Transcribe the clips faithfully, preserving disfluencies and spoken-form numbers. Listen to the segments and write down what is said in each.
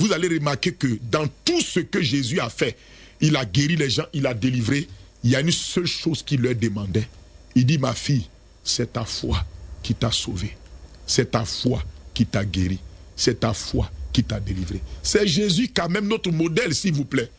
vous allez remarquer que dans tout ce que Jésus a fait, il a guéri les gens, il a délivré. Il y a une seule chose qu'il leur demandait. Il dit, ma fille, c'est ta foi qui t'a sauvé. C'est ta foi qui t'a guéri. C'est ta foi qui t'a délivré. C'est Jésus quand même notre modèle, s'il vous plaît.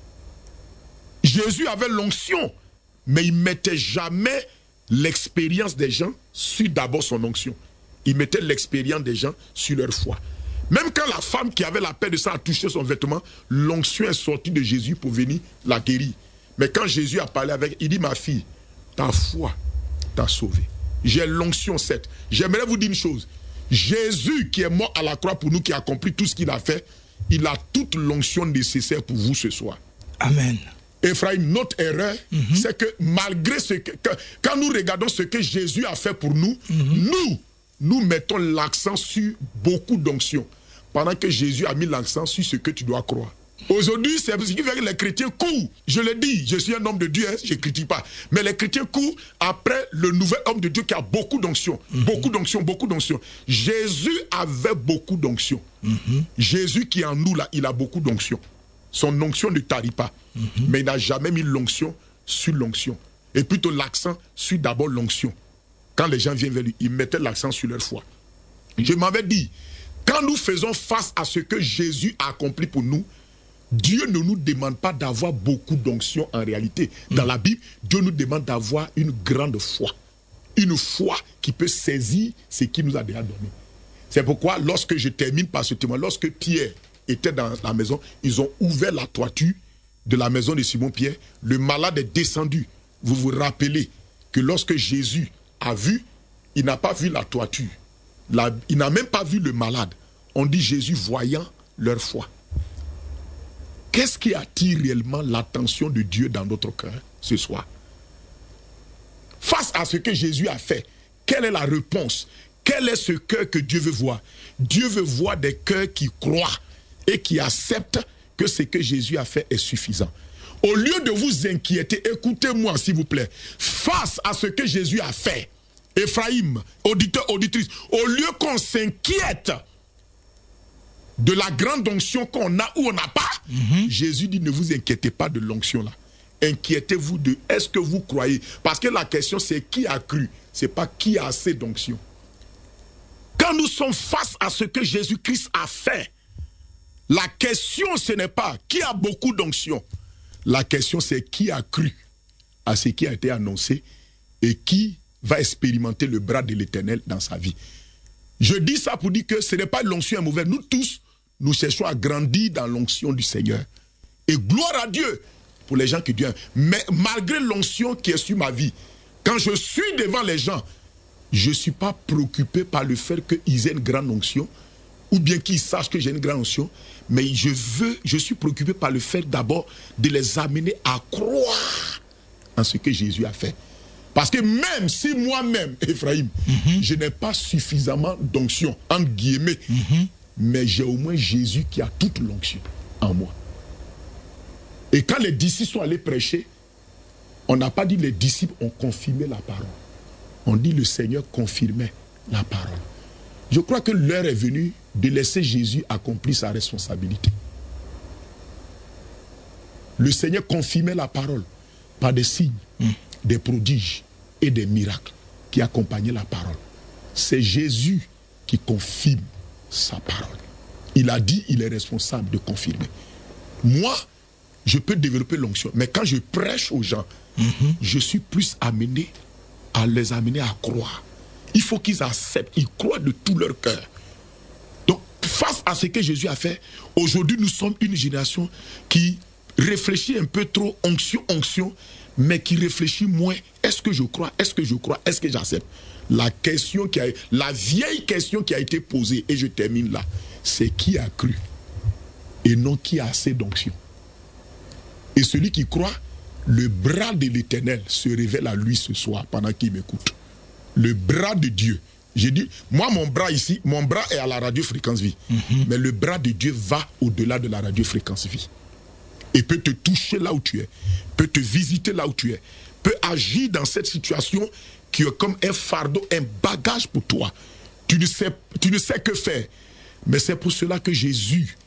Jésus avait l'onction, mais il ne mettait jamais l'expérience des gens sur d'abord son onction. Il mettait l'expérience des gens sur leur foi. Même quand la femme qui avait la paix de ça a touché son vêtement, l'onction est sortie de Jésus pour venir la guérir. Mais quand Jésus a parlé avec, il dit, ma fille, ta foi t'a sauvé. J'ai l'onction sept. J'aimerais vous dire une chose. Jésus qui est mort à la croix pour nous, qui a accompli tout ce qu'il a fait, il a toute l'onction nécessaire pour vous ce soir. Amen. Ephraim, notre erreur, mm-hmm. c'est que malgré ce que, que... Quand nous regardons ce que Jésus a fait pour nous, mm-hmm. nous, nous mettons l'accent sur beaucoup d'onction. Pendant que Jésus a mis l'accent sur ce que tu dois croire. Aujourd'hui, c'est ce qui fait que les chrétiens courent. Je le dis, je suis un homme de Dieu, hein, je ne critique pas. Mais les chrétiens courent après le nouvel homme de Dieu qui a beaucoup d'onction. Mm-hmm. Beaucoup d'onction, beaucoup d'onction. Jésus avait beaucoup d'onction. Mm-hmm. Jésus qui est en nous, là, il a beaucoup d'onction. Son onction ne tarit pas. Mm-hmm. Mais il n'a jamais mis l'onction sur l'onction. Et plutôt l'accent sur d'abord l'onction. Quand les gens viennent vers lui, ils mettaient l'accent sur leur foi. Je m'avais dit, quand nous faisons face à ce que Jésus a accompli pour nous, Dieu ne nous demande pas d'avoir beaucoup d'onction en réalité. Dans mmh. la Bible, Dieu nous demande d'avoir une grande foi. Une foi qui peut saisir ce qu'il nous a déjà donné. C'est pourquoi, lorsque je termine par ce témoin, lorsque Pierre était dans la maison, ils ont ouvert la toiture de la maison de Simon-Pierre. Le malade est descendu. Vous vous rappelez que lorsque Jésus a vu, il n'a pas vu la toiture. La, il n'a même pas vu le malade. On dit Jésus voyant leur foi. Qu'est-ce qui attire réellement l'attention de Dieu dans notre cœur ce soir? Face à ce que Jésus a fait, quelle est la réponse? Quel est ce cœur que Dieu veut voir? Dieu veut voir des cœurs qui croient et qui acceptent que ce que Jésus a fait est suffisant. Au lieu de vous inquiéter, écoutez-moi s'il vous plaît, face à ce que Jésus a fait, Ephraim, auditeur, auditrice, au lieu qu'on s'inquiète de la grande onction qu'on a ou on n'a pas, mm-hmm. Jésus dit ne vous inquiétez pas de l'onction là. Inquiétez-vous de est-ce que vous croyez? Parce que la question c'est qui a cru, c'est pas qui a assez d'onction. Quand nous sommes face à ce que Jésus-Christ a fait, la question ce n'est pas qui a beaucoup d'onction. La question c'est qui a cru à ce qui a été annoncé et qui va expérimenter le bras de l'Éternel dans sa vie. Je dis ça pour dire que ce n'est pas l'onction mauvaise. Nous tous, nous cherchons à grandir dans l'onction du Seigneur. Et gloire à Dieu pour les gens qui Dieu aime. Mais malgré l'onction qui est sur ma vie, quand je suis devant les gens, je ne suis pas préoccupé par le fait qu'ils aient une grande onction ou bien qu'ils sachent que j'ai une grande onction, mais je veux, je suis préoccupé par le fait d'abord de les amener à croire en ce que Jésus a fait. Parce que même si moi-même, Ephraim, mm-hmm. je n'ai pas suffisamment d'onction, entre guillemets, mm-hmm. mais j'ai au moins Jésus qui a toute l'onction en moi. Et quand les disciples sont allés prêcher, on n'a pas dit les disciples ont confirmé la parole. On dit le Seigneur confirmait la parole. Je crois que l'heure est venue de laisser Jésus accomplir sa responsabilité. Le Seigneur confirmait la parole par des signes, mm. des prodiges et des miracles qui accompagnaient la parole. C'est Jésus qui confirme sa parole. Il a dit, il est responsable de confirmer. Moi, je peux développer l'onction, mais quand je prêche aux gens, mm-hmm. je suis plus amené à les amener à croire. Il faut qu'ils acceptent, ils croient de tout leur cœur. Donc, face à ce que Jésus a fait, aujourd'hui, nous sommes une génération qui réfléchit un peu trop onction, onction, mais qui réfléchit moins, est-ce que je crois, est-ce que je crois, est-ce que j'accepte? La question qui a, la vieille question qui a été posée, et je termine là, c'est qui a cru et non qui a assez d'onction. Et celui qui croit, le bras de l'Éternel se révèle à lui ce soir pendant qu'il m'écoute. Le bras de Dieu. J'ai dit, moi mon bras ici, mon bras est à la radio fréquence vie, mm-hmm. mais le bras de Dieu va au-delà de la radio fréquence vie. Et peut te toucher là où tu es, peut te visiter là où tu es, peut agir dans cette situation qui est comme un fardeau, un bagage pour toi. Tu ne sais, tu ne sais que faire. Mais c'est pour cela que Jésus